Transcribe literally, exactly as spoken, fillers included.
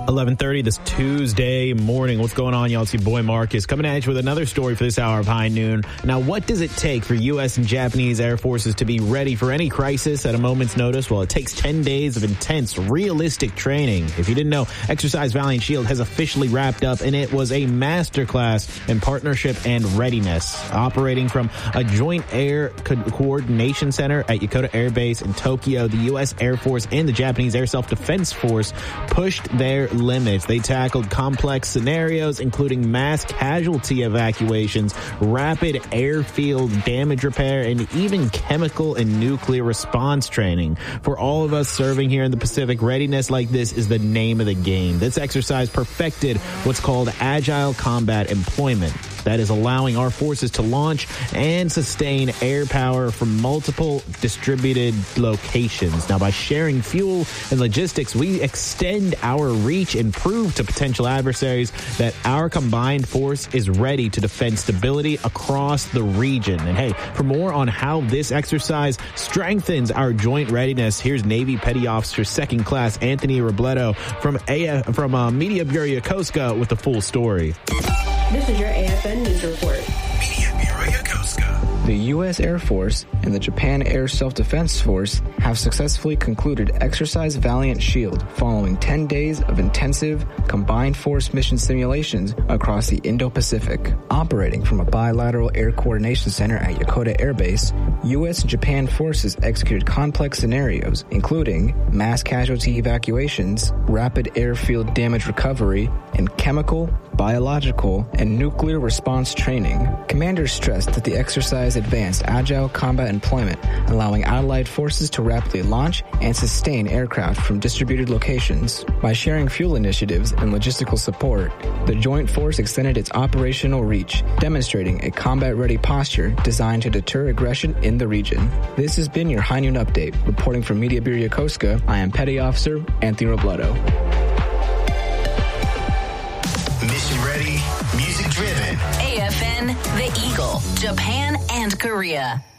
eleven thirty this Tuesday morning. What's going on, y'all? It's your boy Marcus coming at you with another story for this hour of High Noon. Now, what does it take for U S and Japanese Air Forces to be ready for any crisis at a moment's notice? Well, it takes ten days of intense, realistic training. If you didn't know, Exercise Valiant Shield has officially wrapped up, and it was a masterclass in partnership and readiness. Operating from a joint air co- coordination center at Yokota Air Base in Tokyo, the U S Air Force and the Japanese Air Self-Defense Force pushed their limits. They tackled complex scenarios, including mass casualty evacuations, rapid airfield damage repair, and even chemical and nuclear response training. For all of us serving here in the Pacific, readiness like this is the name of the game. This exercise perfected what's called agile combat employment. That is allowing our forces to launch and sustain air power from multiple distributed locations. Now, by sharing fuel and logistics, we extend our reach and prove to potential adversaries that our combined force is ready to defend stability across the region. And hey, for more on how this exercise strengthens our joint readiness, here's Navy Petty Officer Second Class Anthony Robledo from A- from uh, Media Bureau Yokosuka with the full story. This is your A F N News Report. Media Bureau Yokosuka. The U S Air Force and the Japan Air Self-Defense Force have successfully concluded Exercise Valiant Shield following ten days of intensive combined force mission simulations across the Indo-Pacific. Operating from a bilateral air coordination center at Yokota Air Base, U S and Japan forces executed complex scenarios, including mass casualty evacuations, rapid airfield damage recovery, and chemical, biological, and nuclear response training. Commanders stressed that the exercise advanced agile combat employment, allowing allied forces to rapidly launch and sustain aircraft from distributed locations. By sharing fuel initiatives and logistical support, the joint force extended its operational reach, demonstrating a combat-ready posture designed to deter aggression in the region. This has been your High Noon Update. Reporting from Media Bureau Yokosuka, I am Petty Officer Anthony Robledo. Mission ready, music driven. A F N, The Eagle, Japan and Korea.